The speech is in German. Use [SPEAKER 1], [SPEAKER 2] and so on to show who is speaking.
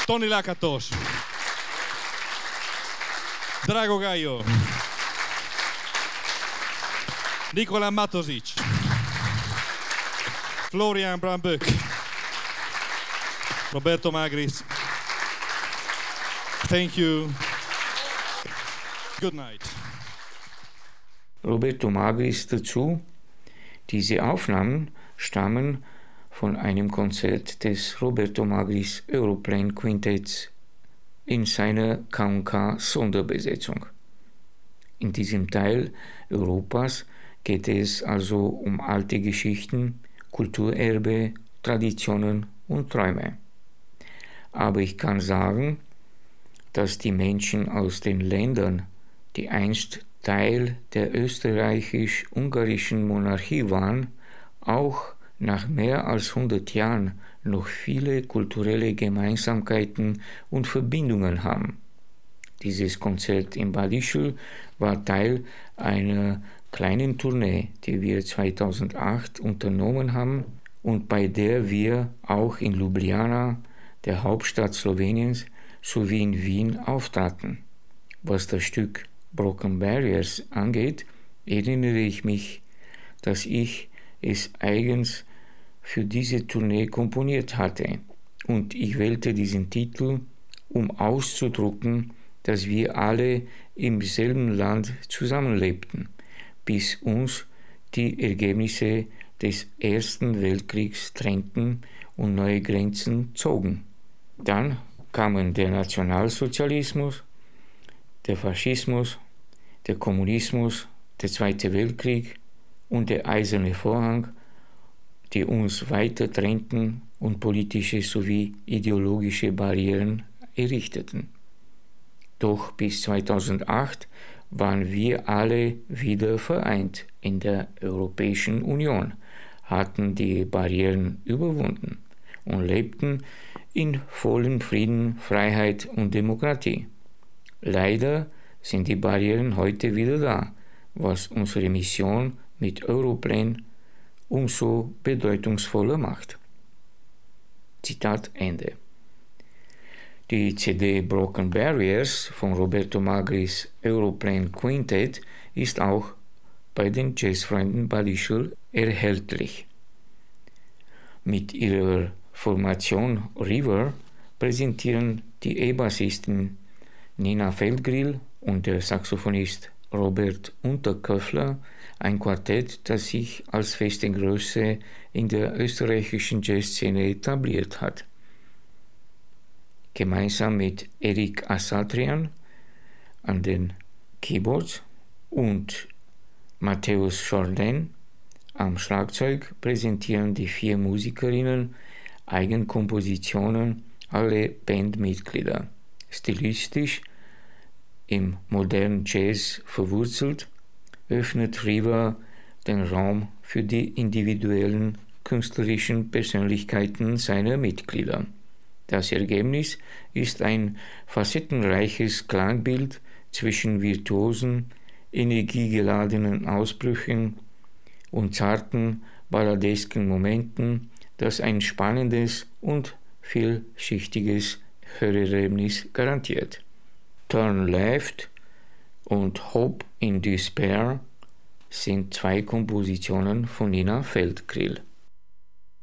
[SPEAKER 1] Toni Lakatos, Drago Gaio, Nikola Matosic, Florian Bramböck, Roberto Magris. Thank you. Good night.
[SPEAKER 2] Roberto Magris dazu. Diese Aufnahmen stammen von einem Konzert des Roberto Magris Europlane Quintetts in seiner K&K Sonderbesetzung. In diesem Teil Europas geht es also um alte Geschichten, Kulturerbe, Traditionen und Träume. Aber ich kann sagen, dass die Menschen aus den Ländern, die einst Teil der österreichisch-ungarischen Monarchie waren, auch nach mehr als 100 Jahren noch viele kulturelle Gemeinsamkeiten und Verbindungen haben. Dieses Konzert in Bad Ischl war Teil einer kleinen Tournee, die wir 2008 unternommen haben und bei der wir auch in Ljubljana, der Hauptstadt Sloweniens, sowie in Wien auftraten. Was das Stück Broken Barriers angeht, erinnere ich mich, dass ich es eigens für diese Tournee komponiert hatte und ich wählte diesen Titel, um auszudrücken, dass wir alle im selben Land zusammenlebten, bis uns die Ergebnisse des Ersten Weltkriegs trennten und neue Grenzen zogen. Dann kamen der Nationalsozialismus, der Faschismus, der Kommunismus, der Zweite Weltkrieg und der Eiserne Vorhang, die uns weiter trennten und politische sowie ideologische Barrieren errichteten. Doch bis 2008 waren wir alle wieder vereint in der Europäischen Union, hatten die Barrieren überwunden und lebten in vollem Frieden, Freiheit und Demokratie. Leider sind die Barrieren heute wieder da, was unsere Mission mit Europlane umso bedeutungsvoller macht. Zitat Ende. Die CD Broken Barriers von Roberto Magris Europlane Quintett ist auch bei den Jazzfreunden Bad Ischl erhältlich. Mit ihrer Formation River präsentieren die E-Bassistin Nina Feldgrill und der Saxophonist Robert Unterköffler ein Quartett, das sich als feste Größe in der österreichischen Jazzszene etabliert hat. Gemeinsam mit Eric Asatrian an den Keyboards und Matthäus Jourdain am Schlagzeug präsentieren die 4 Musikerinnen Eigenkompositionen, alle Bandmitglieder. Stilistisch im modernen Jazz verwurzelt, öffnet River den Raum für die individuellen künstlerischen Persönlichkeiten seiner Mitglieder. Das Ergebnis ist ein facettenreiches Klangbild zwischen virtuosen, energiegeladenen Ausbrüchen und zarten, balladesken Momenten, das ein spannendes und vielschichtiges Hörerlebnis garantiert. Turn Left und Hope in Despair sind 2 Kompositionen von Nina Feldgrill.